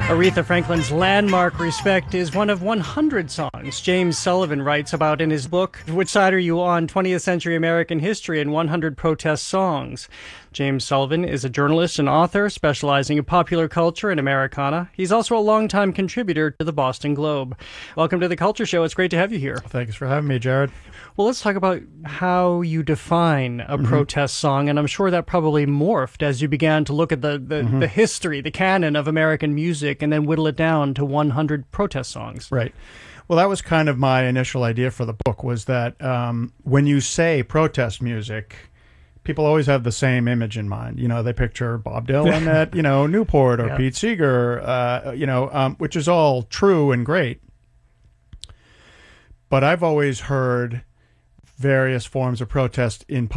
Aretha Franklin's landmark Respect is one of 100 songs James Sullivan writes about in his book, Which Side Are You On? 20th Century American History and 100 Protest Songs. James Sullivan is a journalist and author specializing in popular culture and Americana. He's also a longtime contributor to the Boston Globe. Welcome to The Culture Show. It's great to have you here. Thanks for having me, Jared. Well, let's talk about how you define a protest song, and I'm sure that probably morphed as you began to look at the history, the canon of American music, and then whittle it down to 100 protest songs. Right. Well, that was kind of my initial idea for the book, was that when you say protest music, people always have the same image in mind. You know, they picture Bob Dylan at, Newport or Pete Seeger, which is all true and great. But I've always heard various forms of protest in